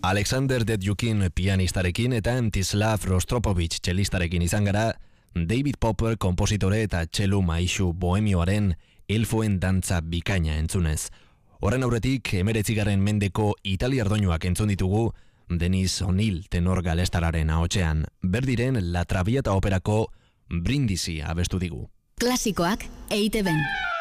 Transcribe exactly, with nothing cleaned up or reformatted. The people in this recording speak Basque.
Alexander Dedyukin pianistarekin eta Mstislav Rostropovich txelistarekin izan gara, David Popper kompositore eta txelu maixu bohemioaren elfoen dantza bikaina entzunez. Horren aurretik, emeretzigaren mendeko italiar doinuak entzun ditugu, Denis O'Neill tenor galestararen ahotsean, berdiren La Traviata operako Brindisi abestu digu. Klasikoak E I T B.